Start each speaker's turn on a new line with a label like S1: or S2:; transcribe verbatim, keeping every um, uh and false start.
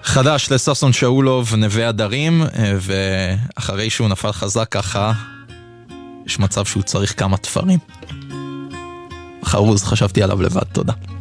S1: חדש לסוסון שאולוב, נווה הדרים, ואחרי שהוא נפל חזק ככה, יש מצב שהוא צריך כמה תפרים. חרוז, חשבתי עליו לבד, תודה.